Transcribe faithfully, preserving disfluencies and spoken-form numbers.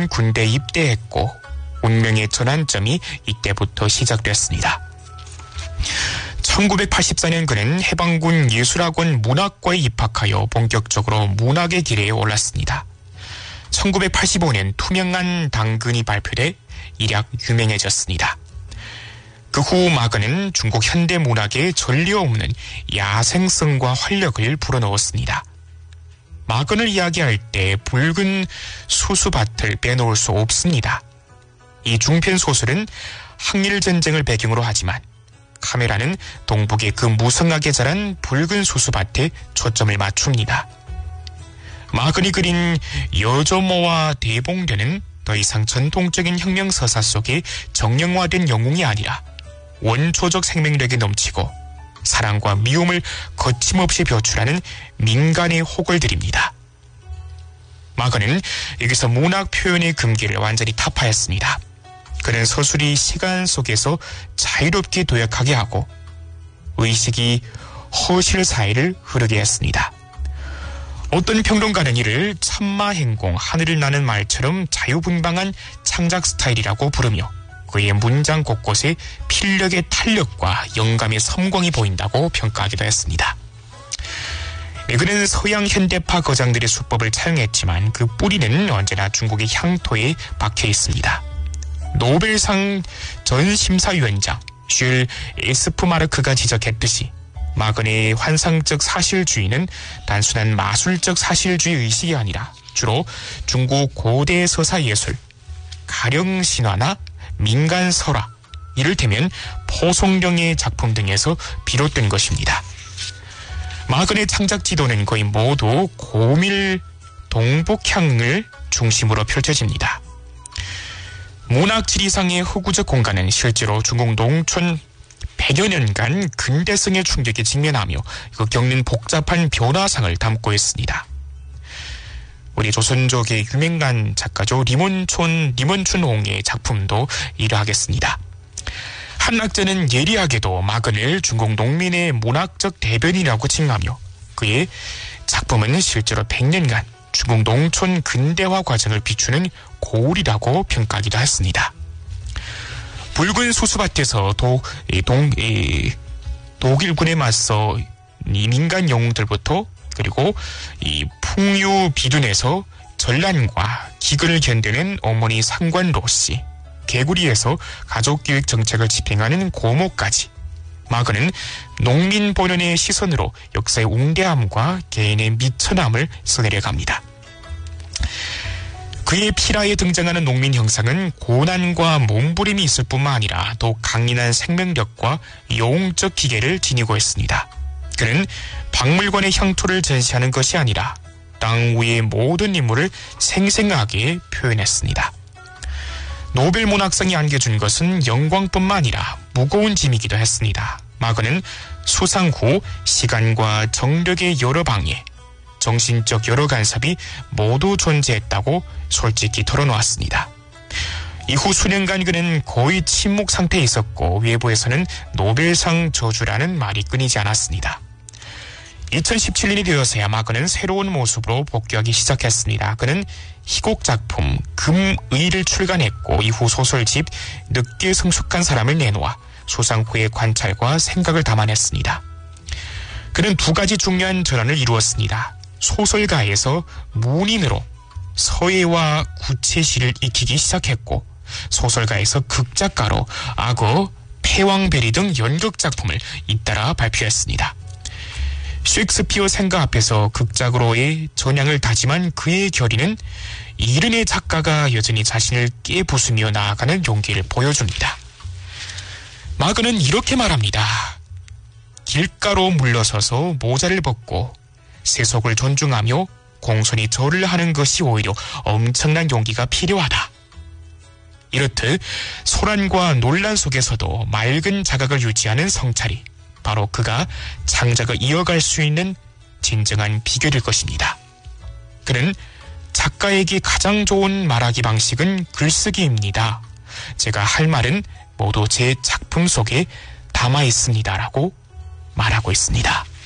마그는 군대에 입대했고 운명의 전환점이 이때부터 시작됐습니다. 천구백팔십사 년 그는 해방군 예술학원 문학과에 입학하여 본격적으로 문학의 길에 올랐습니다. 천구백팔십오 년 투명한 당근이 발표돼 일약 유명해졌습니다. 그 후 마그는 중국 현대문학에 전례 없는 야생성과 활력을 불어넣었습니다. 마그를 이야기할 때 붉은 수수밭을 빼놓을 수 없습니다. 이 중편 소설은 항일전쟁을 배경으로 하지만 카메라는 동북의 그 무성하게 자란 붉은 수수밭에 초점을 맞춥니다. 마그니 그린 여조모와 대봉대는 더 이상 전통적인 혁명서사 속에 정형화된 영웅이 아니라 원초적 생명력이 넘치고 사랑과 미움을 거침없이 표출하는 민간의 호걸들입니다. 마그는 여기서 문학 표현의 금기를 완전히 타파했습니다. 그는 서술이 시간 속에서 자유롭게 도약하게 하고 의식이 허실 사이를 흐르게 했습니다. 어떤 평론가는 이를 참마행공, 하늘을 나는 말처럼 자유분방한 창작 스타일이라고 부르며 그의 문장 곳곳에 필력의 탄력과 영감의 섬광이 보인다고 평가하기도 했습니다. 네, 그는 서양 현대파 거장들의 수법을 차용했지만 그 뿌리는 언제나 중국의 향토에 박혀 있습니다. 노벨상 전 심사위원장 쥘 에스프마르크가 지적했듯이 마그네의 환상적 사실주의는 단순한 마술적 사실주의 의식이 아니라 주로 중국 고대 서사예술, 가령신화나 민간설화, 이를테면 포송령의 작품 등에서 비롯된 것입니다. 마그네 창작 지도는 거의 모두 고밀 동북향을 중심으로 펼쳐집니다. 문학 지리상의 흑우적 공간은 실제로 중국 농촌 백여 년간 근대성의 충격에 직면하며 그 겪는 복잡한 변화상을 담고 있습니다. 우리 조선족의 유명한 작가죠. 리몬촌, 리몬춘홍의 작품도 이러하겠습니다. 한락자는 예리하게도 마그네를 중국 농민의 문학적 대변이라고 칭하며 그의 작품은 실제로 백 년간 중국 농촌 근대화 과정을 비추는 고울이라고 평가하기도 했습니다. 붉은 수수밭에서 도, 이, 동, 이, 독일군에 맞서 이 민간 영웅들부터 그리고 이 풍유 비둔에서 전란과 기근을 견디는 어머니 상관 로씨, 개구리에서 가족기획 정책을 집행하는 고모까지 마그는 농민 본연의 시선으로 역사의 웅대함과 개인의 미천함을 써내려갑니다. 그의 피라에 등장하는 농민 형상은 고난과 몸부림이 있을 뿐만 아니라 또 강인한 생명력과 영웅적 기계를 지니고 있습니다. 그는 박물관의 향토를 전시하는 것이 아니라 땅 위의 모든 인물을 생생하게 표현했습니다. 노벨 문학상이 안겨준 것은 영광뿐만 아니라 무거운 짐이기도 했습니다. 마그는 수상 후 시간과 정력의 여러 방해, 정신적 여러 간섭이 모두 존재했다고 솔직히 털어놓았습니다. 이후 수년간 그는 거의 침묵 상태에 있었고 외부에서는 노벨상 저주라는 말이 끊이지 않았습니다. 이천십칠 년이 되어서야 마그는 새로운 모습으로 복귀하기 시작했습니다. 그는 희곡 작품 금의를 출간했고 이후 소설집 늦게 성숙한 사람을 내놓아 수상 후의 관찰과 생각을 담아냈습니다. 그는 두 가지 중요한 전환을 이루었습니다. 소설가에서 문인으로 서예와 구체시를 익히기 시작했고 소설가에서 극작가로 악어, 패왕베리 등 연극 작품을 잇따라 발표했습니다. 셰익스피어 생가 앞에서 극작으로의 전향을 다짐한 그의 결의는 이른의 작가가 여전히 자신을 깨부수며 나아가는 용기를 보여줍니다. 마그는 이렇게 말합니다. 길가로 물러서서 모자를 벗고 세속을 존중하며 공손히 절을 하는 것이 오히려 엄청난 용기가 필요하다. 이렇듯 소란과 논란 속에서도 맑은 자각을 유지하는 성찰이 바로 그가 창작을 이어갈 수 있는 진정한 비결일 것입니다. 그는 작가에게 가장 좋은 말하기 방식은 글쓰기입니다. 제가 할 말은 모두 제 작품 속에 담아 있습니다라고 말하고 있습니다.